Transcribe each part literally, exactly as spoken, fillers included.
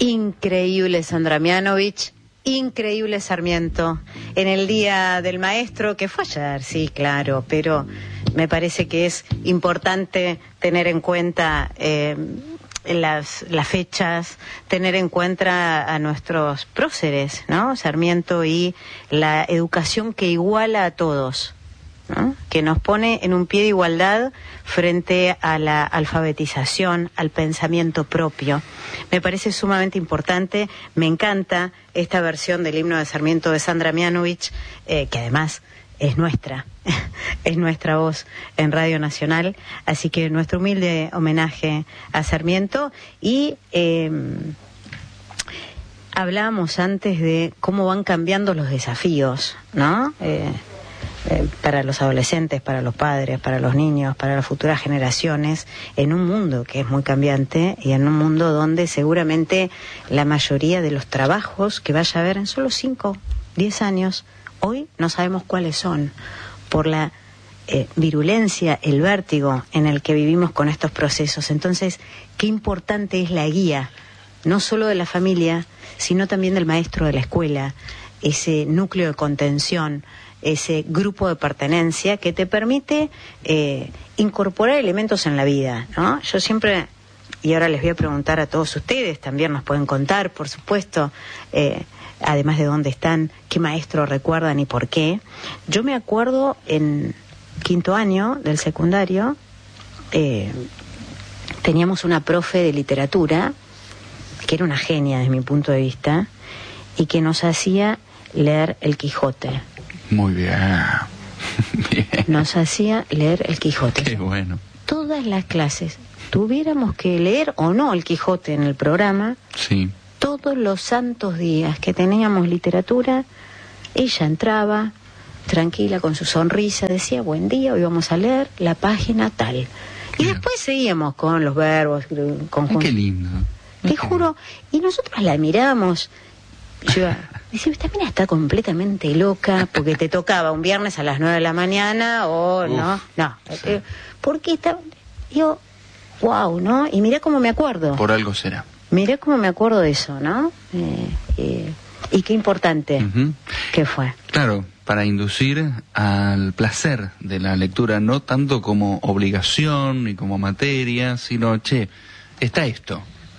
Increíble Sandra Mianovich, increíble Sarmiento. En el Día del Maestro, que fue ayer, sí, claro, pero me parece que es importante tener en cuenta eh, las, las fechas, tener en cuenta a nuestros próceres, ¿no? Sarmiento y la educación que iguala a todos, ¿no? Que nos pone en un pie de igualdad frente a la alfabetización, al pensamiento propio. Me parece sumamente importante, me encanta esta versión del himno de Sarmiento de Sandra Mianovich, eh, que además es nuestra, es nuestra voz en Radio Nacional, así que nuestro humilde homenaje a Sarmiento. Y eh, hablábamos antes de cómo van cambiando los desafíos, ¿no? Eh, Eh, para los adolescentes, para los padres, para los niños, para las futuras generaciones, en un mundo que es muy cambiante y en un mundo donde seguramente la mayoría de los trabajos que vaya a haber en solo cinco, diez años, hoy no sabemos cuáles son, por la eh, virulencia, el vértigo en el que vivimos con estos procesos. Entonces, qué importante es la guía, no solo de la familia, sino también del maestro de la escuela, ese núcleo de contención, ese grupo de pertenencia que te permite eh, incorporar elementos en la vida, ¿no? Yo siempre, y ahora les voy a preguntar a todos ustedes, también nos pueden contar, por supuesto, eh, además de dónde están, qué maestro recuerdan y por qué. Yo me acuerdo en quinto año del secundario, eh, teníamos una profe de literatura, que era una genia desde mi punto de vista, y que nos hacía leer El Quijote. Muy bien. Bien. Nos hacía leer El Quijote. Qué bueno. Todas las clases, tuviéramos que leer o no El Quijote en el programa, sí. Todos los santos días que teníamos literatura, ella entraba tranquila con su sonrisa, decía buen día, hoy vamos a leer la página tal. Y bien. Después seguíamos con los verbos, conjuntos. Qué lindo. Te juro, y nosotros la miramos. Yo decía, esta mina está completamente loca porque te tocaba un viernes a las nueve de la mañana o Uf, no, no, sí. eh, porque está, yo, wow, ¿no? Y mirá cómo me acuerdo. Por algo será. Mirá cómo me acuerdo de eso, ¿no? Eh, eh, y qué importante uh-huh. que fue. Claro, para inducir al placer de la lectura, no tanto como obligación ni como materia, sino, che, está esto,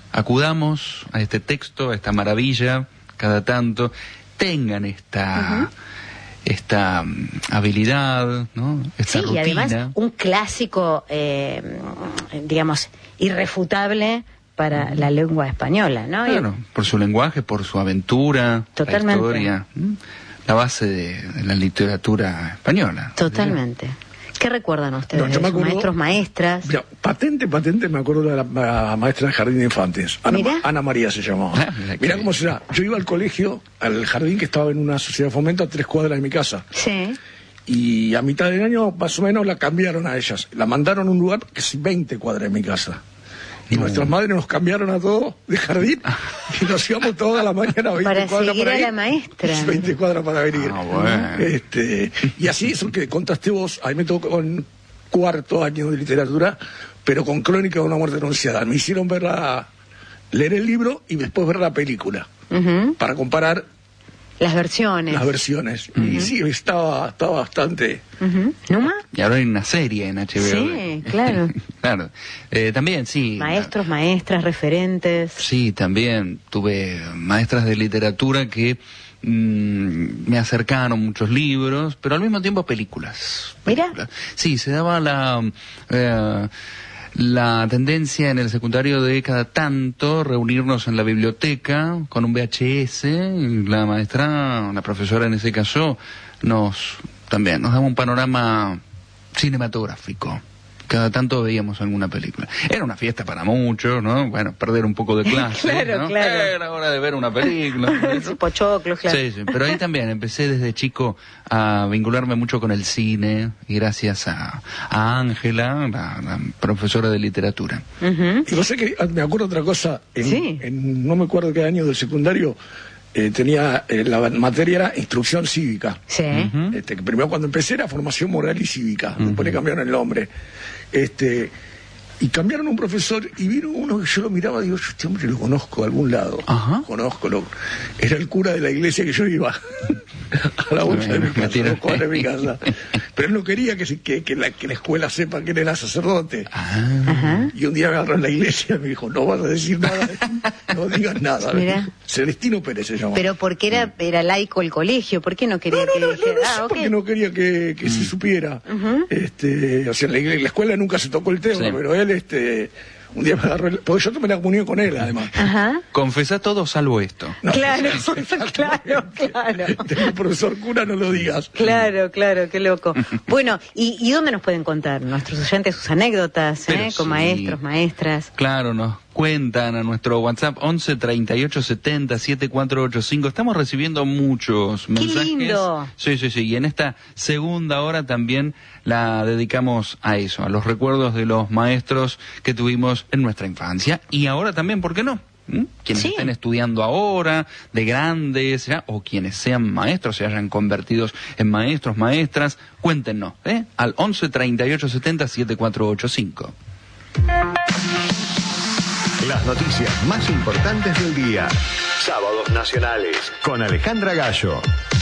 acudamos a este texto, a esta maravilla, cada tanto, tengan esta uh-huh. esta um, habilidad, ¿no? Esta sí, rutina. Y además un clásico, eh, digamos, irrefutable para uh-huh. la lengua española, ¿no? Claro, por su lenguaje, por su aventura, Totalmente. La historia, ¿m? La base de, de la literatura española. Totalmente. ¿Sí? ¿Qué recuerdan ustedes no, de sus acuerdo, maestros, maestras? Mira, patente, patente, me acuerdo de la, la maestra del Jardín de Infantes. Ana, Ana María se llamaba. Ah, mira cómo será. Yo iba al colegio, al jardín que estaba en una sociedad de fomento a tres cuadras de mi casa. Sí. Y a mitad del año, más o menos, la cambiaron a ellas. La mandaron a un lugar que es veinte cuadras de mi casa. Y no. Nuestras madres nos cambiaron a todos de jardín y nos íbamos toda la mañana veinte para cuadras seguir para a ir, la maestra. veinte cuadras para venir. Ah, bueno. este, y así es lo que contaste vos. A mí me tocó en cuarto año de literatura, pero con Crónica de una muerte anunciada. Me hicieron ver la, leer el libro y después ver la película uh-huh. para comparar las versiones. Las versiones. Uh-huh. Y sí, estaba, estaba bastante... Uh-huh. ¿Numa? Y ahora hay una serie en H B O. Sí, claro. Claro. Eh, también, sí. Maestros, maestras, referentes. Sí, también tuve maestras de literatura que mmm, me acercaron muchos libros, pero al mismo tiempo películas. películas. ¿Mira? Sí, se daba la... Eh, la tendencia en el secundario de cada tanto reunirnos en la biblioteca con un V H S, y la maestra, la profesora en ese caso, nos también nos daba un panorama cinematográfico. Cada tanto veíamos alguna película. Era una fiesta para muchos, ¿no? Bueno, perder un poco de clase, claro, ¿no? Claro. Era hora de ver una película. Pochoclos, claro. Sí, sí, pero ahí también empecé desde chico a vincularme mucho con el cine, y gracias a a Ángela, la, la profesora de literatura. Uh-huh. Y vos sé que me acuerdo otra cosa, en, sí. en, no me acuerdo qué año del secundario, Eh, tenía, eh, la materia era instrucción cívica. Sí. Uh-huh. Este, que primero cuando empecé era formación moral y cívica, uh-huh. después le cambiaron el nombre. Este, Y cambiaron un profesor y vino uno que yo lo miraba y digo, yo este hombre lo conozco de algún lado. Ajá. Conozco, lo... era el cura de la iglesia que yo iba a la vuelta de mi casa, a los cuadros de mi casa. Pero él no quería que, que, que, la, que la escuela sepa que él era sacerdote. Ah. Y un día me agarró en la iglesia y me dijo, no vas a decir nada, no digas nada. Mira. Celestino Pérez se llamaba. Pero porque era, era laico el colegio, ¿por qué no quería No, no, que no, no, dijera? no sé Ah, por qué ok. no quería que, que se supiera. Ujú. este, o sea, en la, iglesia- en la escuela nunca se tocó el tema, Sí. pero él, este, un día me agarró, el, porque yo tomé la comunión con él, además. Ajá. Confesá todo salvo esto. No, Claro, exactamente. claro, claro. El profesor cura, no lo digas. Claro, claro, qué loco. Bueno, ¿y, y dónde nos pueden contar nuestros oyentes sus anécdotas, Pero eh, con sí. maestros, maestras? Claro, nos cuentan a nuestro WhatsApp once treinta y ocho setenta setenta y cuatro ochenta y cinco. Estamos recibiendo muchos mensajes. lindo! Sí, sí, sí. Y en esta segunda hora también la dedicamos a eso, a los recuerdos de los maestros que tuvimos en nuestra infancia. Y ahora también, ¿por qué no? ¿Mm? Quienes Sí. estén estudiando ahora, de grandes, ¿ya? O quienes sean maestros, se hayan convertido en maestros, maestras, cuéntenos, ¿eh? Al once treinta y ocho setenta setenta y cuatro ochenta y cinco. Las noticias más importantes del día. Sábados Nacionales con Alejandra Gallo.